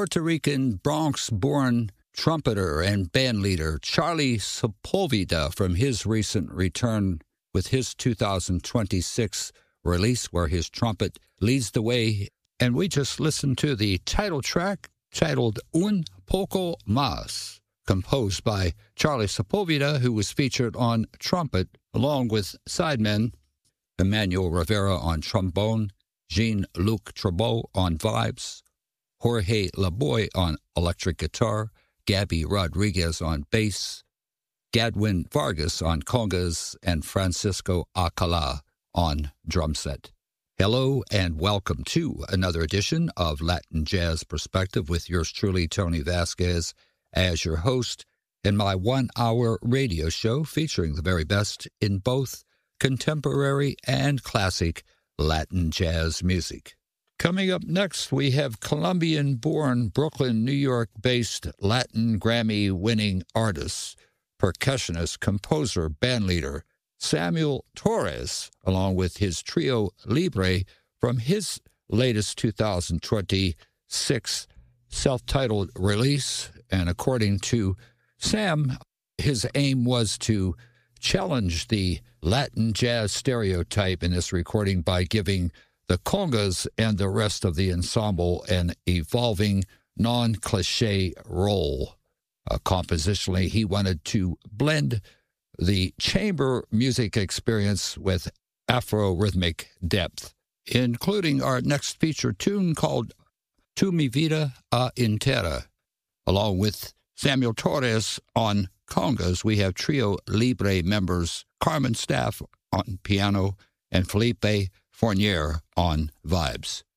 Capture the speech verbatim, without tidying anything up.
Puerto Rican Bronx-born trumpeter and bandleader Charlie Sepulveda from his recent return with his two thousand twenty-six release where his trumpet leads the way. And we just listened to the title track titled Un Poco Más, composed by Charlie Sepulveda, who was featured on trumpet, along with sidemen Emmanuel Rivera on trombone, Jean-Luc Trabeau on vibes, Jorge Laboy on electric guitar, Gabby Rodriguez on bass, Gadwin Vargas on congas, and Francisco Alcala on drum set. Hello and welcome to another edition of Latin Jazz Perspective with yours truly, Tony Vasquez, as your host in my one-hour radio show featuring the very best in both contemporary and classic Latin jazz music. Coming up next, we have Colombian-born, Brooklyn, New York-based Latin Grammy-winning artist, percussionist, composer, bandleader, Samuel Torres, along with his trio Libre from his latest two thousand twenty-six self-titled release. And according to Sam, his aim was to challenge the Latin jazz stereotype in this recording by giving the congas and the rest of the ensemble an evolving, non-cliché role. Uh, compositionally, he wanted to blend the chamber music experience with Afro-rhythmic depth, including our next feature tune called Tu Mi Vida a Entera. Along with Samuel Torres on congas, we have trio Libre members Carmen Staff on piano and Felipe Fournier on vibes.